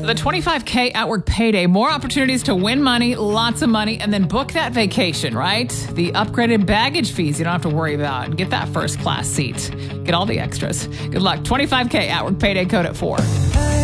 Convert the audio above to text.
The 25K at work payday, more opportunities to win money, lots of money, and then book that vacation, right? The upgraded baggage fees you don't have to worry about. And get that first class seat. Get all the extras. Good luck. 25K at work payday code at 4.